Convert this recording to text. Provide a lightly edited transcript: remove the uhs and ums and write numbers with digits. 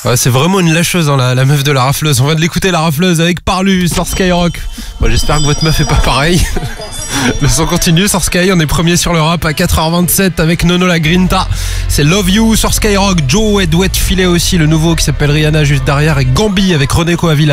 Ouais, c'est vraiment une lâcheuse, hein, la meuf de la rafleuse. On vient de l'écouter, la rafleuse, avec Parlu sur Skyrock. Bon, j'espère que votre meuf est pas pareil. Le son continue sur Sky, on est premier sur le rap à 4h27 avec Nono la Grinta. C'est Love You sur Skyrock. Joe et Duet Filet aussi, le nouveau qui s'appelle Rihanna juste derrière. Et Gambi avec René Coavila.